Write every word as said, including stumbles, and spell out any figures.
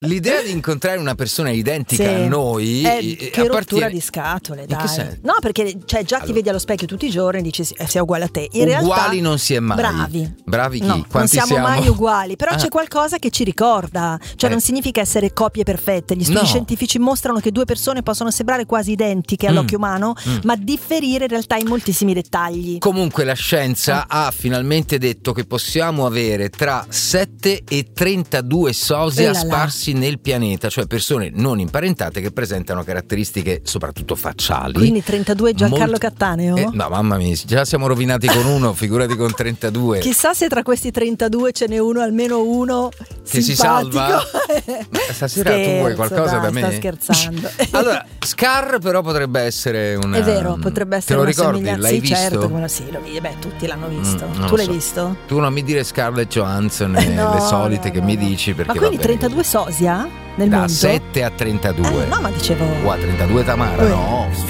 L'idea di incontrare una persona identica Sì. a noi è eh, che appartiene... rottura di scatole, In dai. che senso? No, perché cioè, già ti Allora. vedi allo specchio tutti i giorni e dici sì, sei uguale a te. In Uguali realtà non si è mai. bravi. Bravi chi? No, non Quanti siamo, siamo? mai uguali, però Ah. c'è qualcosa che ci ricorda. Cioè Eh. non significa essere coppie perfette. Gli studi No. scientifici mostrano che due persone possono sembrare quasi identiche all'occhio Mm. umano, Mm. ma differire in realtà in moltissimi dettagli. Comunque la scienza Ah. ha finalmente detto che possiamo avere tra sette e trentadue sosia Eh là là. sparsi nel pianeta, cioè persone non imparentate che presentano caratteristiche soprattutto facciali. Quindi trentadue Giancarlo molto- Cattaneo? Eh, no, mamma mia, già siamo rovinati con uno, figurati con trentadue. Chissà se tra questi trentadue ce n'è uno, almeno uno Che si simpatico. salva? Ma stasera tu vuoi Scherzo, qualcosa dai, da me? sto scherzando. Allora, Scar però potrebbe essere una... È vero, potrebbe essere Te lo una ricordi? somiglianza. L'hai Sì, visto? certo, come no, sì, lo vedi. Beh, tutti l'hanno visto. Mm, non tu lo l'hai so. visto? Tu non mi dire Scarlett Johansson e No, le solite no, che no, mi no. dici perché Ma quindi va bene. trentadue sosia nel Da mondo? sette a trentadue. Eh, no, ma dicevo Qua trentadue Tamara, Eh. no?